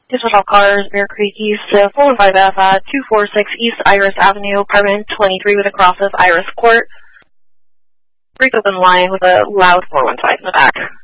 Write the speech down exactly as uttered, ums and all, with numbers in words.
Dispatch all cars, Bear Creek East to four one five F at two forty-six East Iris Avenue, apartment twenty-three with a cross of Iris Court. Break open line with a loud four one five in the back.